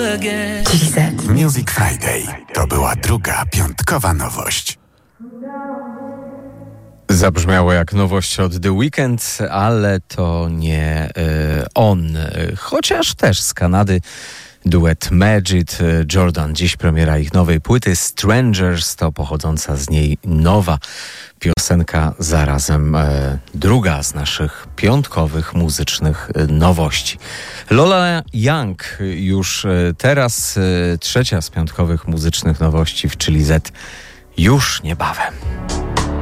again. Music Friday to była druga piątkowa nowość. Zabrzmiało jak nowość od The Weeknd, ale to nie on. Chociaż też z Kanady duet Majid Jordan. Dziś premiera ich nowej płyty Strangers, to pochodząca z niej nowa piosenka, zarazem druga z naszych piątkowych muzycznych nowości. Lola Young już teraz, trzecia z piątkowych muzycznych nowości w Chili Z już niebawem.